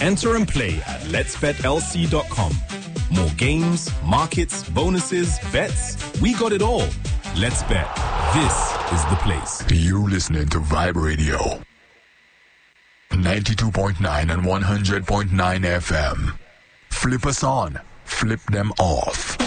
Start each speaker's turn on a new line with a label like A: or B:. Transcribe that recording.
A: Enter and play at letsbetlc.com. More games, markets, bonuses, bets. We got it all. Let's Bet. This is the place.
B: You listening to Vibe Radio. 92.9 and 100.9 FM. Flip us on. Flip them off.